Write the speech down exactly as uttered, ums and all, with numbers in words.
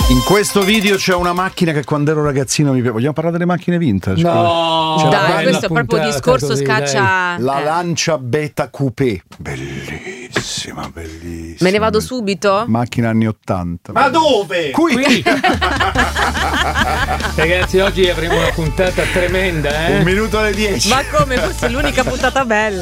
In questo video c'è una macchina che quando ero ragazzino mi piace. Vogliamo parlare delle macchine vintage? No, C'era dai, bella questo è proprio puntata discorso così, scaccia. La eh. Lancia Beta Coupé. Bellissima, bellissima. Me ne vado subito? Macchina anni ottanta. Ma dove? Qui! Qui. Ragazzi, oggi avremo una puntata tremenda, eh? Un minuto alle dieci. Ma come fosse l'unica puntata bella.